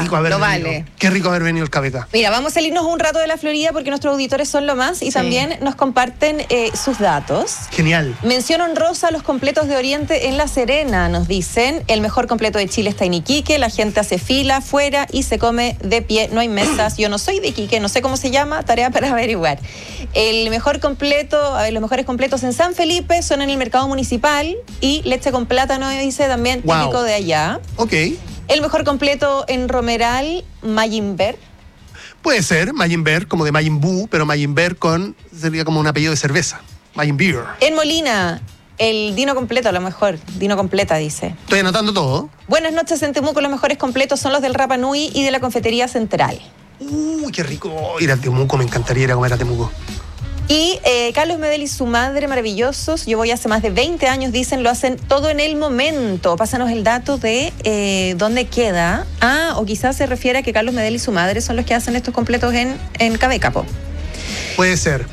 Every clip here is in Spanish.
rico haber lo venido. vale. Qué rico haber venido el KVK. Mira, vamos a salirnos un rato de la Florida porque nuestros auditores son lo más y también nos comparten sus datos. Genial. Mención honrosa a los completos de Oriente en La Serena, nos dicen. El mejor completo de Chile está en Iquique, la gente hace fila afuera y se come de pie, no hay mesas. Yo no soy de Iquique, no sé cómo se llama, tarea para averiguar. El mejor completo, los mejores completos en San Felipe son en el mercado municipal y leche con plátano, dice, también típico de allá. Ok. El mejor completo en Romeral, Mayimber. Puede ser Mayimber, como de Majin Buu, pero Mayimber sería como un apellido de cerveza. Majin Beer. En Molina, el Dino completo, a lo mejor. Dino completa, dice. Estoy anotando todo. Buenas noches en Temuco, los mejores completos son los del Rapa Nui y de la Confetería Central. Uy, qué rico ir a Temuco, me encantaría ir a comer a Temuco. Y Carlos Medel y su madre, maravillosos. Yo voy hace más de 20 años, dicen, lo hacen todo en el momento. Pásanos el dato de dónde queda. O quizás se refiere a que Carlos Medel y su madre son los que hacen estos completos en KVK, po. Puede ser.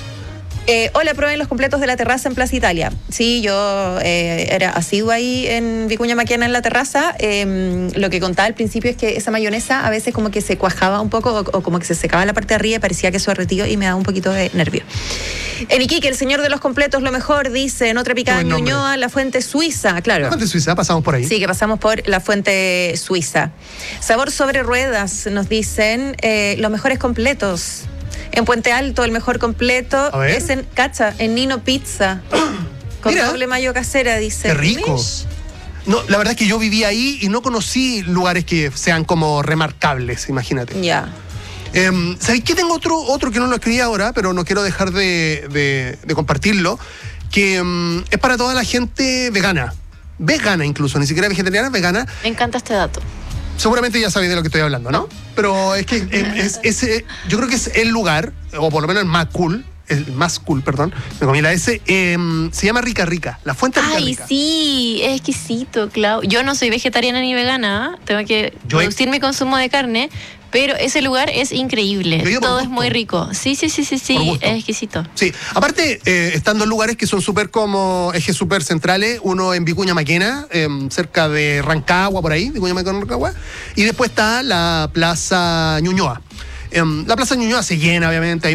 Hola, prueben los completos de la terraza en Plaza Italia. Sí, yo era asidua ahí en Vicuña Maquena en la terraza. Lo que contaba al principio es que esa mayonesa a veces como que se cuajaba un poco o como que se secaba la parte de arriba y parecía que eso derretía y me daba un poquito de nervio. En Iquique, el señor de los completos, lo mejor, dice. En otra picada en Ñuñoa, la Fuente Suiza, claro. La Fuente Suiza, pasamos por ahí. Sí, que pasamos por la Fuente Suiza. Sabor sobre ruedas, nos dicen. Los mejores completos. En Puente Alto, el mejor completo es en Nino Pizza. Con doble mayo casera, dice. ¡Qué rico! No, la verdad es que yo viví ahí y no conocí lugares que sean como remarcables, imagínate. Ya. ¿Sabéis qué? Tengo otro que no lo escribí ahora, pero no quiero dejar de compartirlo, que es para toda la gente vegana. Vegana incluso, ni siquiera vegetariana, vegana. Me encanta este dato. Seguramente ya sabéis de lo que estoy hablando, ¿no? Pero es que yo creo que es el lugar, o por lo menos el más cool, me comí la S, se llama Rica Rica, la Fuente Rica Rica. Ay, sí, es exquisito, Clau. Yo no soy vegetariana ni vegana, tengo que reducir mi consumo de carne, pero ese lugar es increíble, todo es muy rico. Sí, es exquisito. Sí, aparte, estando en lugares que son súper como ejes súper centrales, uno en Vicuña Maquena, cerca de Rancagua, por ahí, Vicuña Maquena, Rancagua, y después está la Plaza Ñuñoa. La Plaza Ñuñoa se llena, obviamente, hay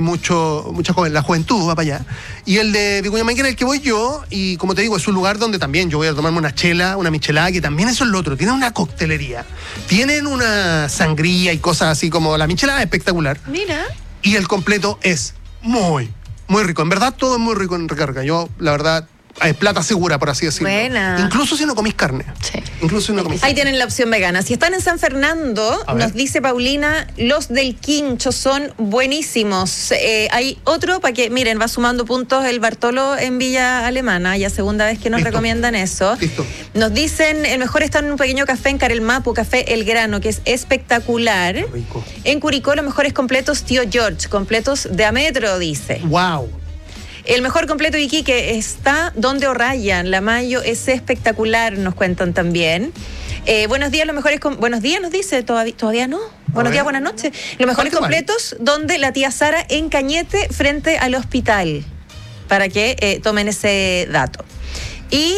la juventud va para allá. Y el de Vicuña Maquena, el que voy yo, y como te digo, es un lugar donde también yo voy a tomarme una chela, una michelada, que también eso es lo otro. Tienen una coctelería, tienen una sangría y cosas así como la michelada es espectacular. Mira. Y el completo es muy rico. En verdad, todo es muy rico en Recarga. Yo, la verdad, hay plata segura, por así decirlo. Buena. Incluso si no comís carne. Sí. Incluso si no comís Ahí carne. tienen la opción vegana. Si están en San Fernando, nos dice Paulina, los del Quincho son buenísimos. Hay otro para que, miren, va sumando puntos el Bartolo en Villa Alemana, ya segunda vez que nos recomiendan eso. Listo. Nos dicen, el mejor está en un pequeño café en Carelmapu, Café El Grano, que es espectacular. Rico. En Curicó, los mejores completos Tío George, completos de a metro, dice. ¡Wow! El mejor completo de Iquique está donde O'Ryan, la mayo es espectacular, nos cuentan también. Buenos días, los mejores... Buenos días, nos dice, todavía no. Buenos días, buenas noches. Los mejores completos donde la tía Sara en Cañete frente al hospital, para que tomen ese dato. Y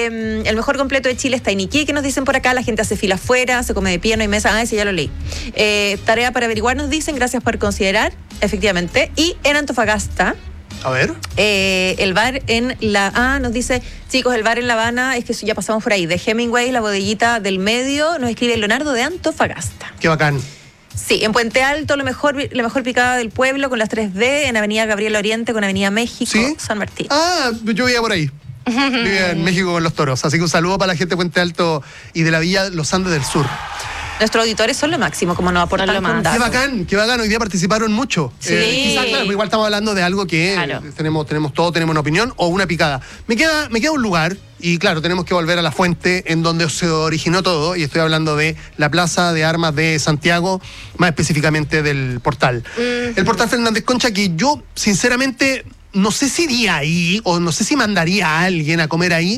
el mejor completo de Chile está en Iquique, que nos dicen por acá, la gente hace fila afuera, se come de pie, no hay mesa. Ese ya lo leí. Tarea para averiguar, nos dicen, gracias por considerar, efectivamente. Y en Antofagasta... A ver. El bar en la... nos dice, chicos, el bar en La Habana, es que ya pasamos por ahí, de Hemingway, la bodeguita del medio, nos escribe Leonardo de Antofagasta. Qué bacán. Sí, en Puente Alto, la mejor picada del pueblo, con las 3D, en Avenida Gabriel Oriente, con Avenida México, ¿Sí? San Martín. Yo vivía por ahí. Vivía en México con los toros. Así que un saludo para la gente de Puente Alto y de la Villa Los Andes del Sur. Nuestros auditores son lo máximo, como nos aportan con datos. Qué bacán, hoy día participaron mucho. Sí. Quizás, claro, igual estamos hablando de algo que tenemos una opinión o una picada. Me queda un lugar, y claro, tenemos que volver a la fuente en donde se originó todo, y estoy hablando de la Plaza de Armas de Santiago, más específicamente del Portal. El Portal Fernández Concha, que yo, sinceramente, no sé si iría ahí, o no sé si mandaría a alguien a comer ahí,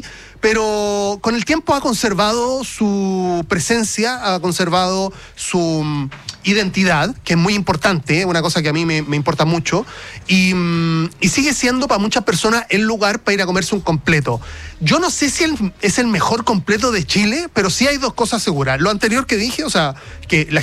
pero con el tiempo ha conservado su presencia, ha conservado su identidad, que es muy importante, una cosa que a mí me importa mucho, y sigue siendo para muchas personas el lugar para ir a comerse un completo. Yo no sé si es el mejor completo de Chile, pero sí hay dos cosas seguras. Lo anterior que dije, o sea, que la